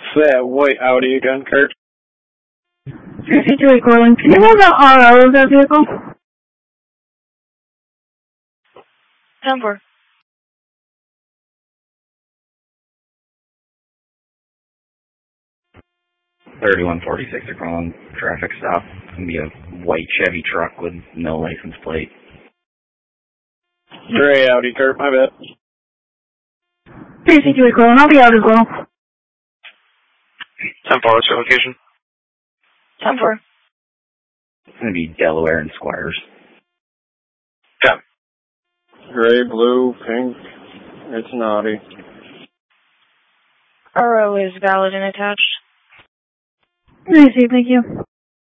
that white Audi again, Kurt? 358 calling. Can you have the RO of that vehicle? 10-4. 3146 are calling traffic stop. It's going to be a white Chevy truck with no license plate. Gray Audi, Kurt, my bad. 358 calling. I'll be out as well. 10-4, what's your location? 10-4. It's going to be Delaware and Squires. Yeah. Gray, blue, pink. It's an Audi. RO is valid and attached. I see, thank you.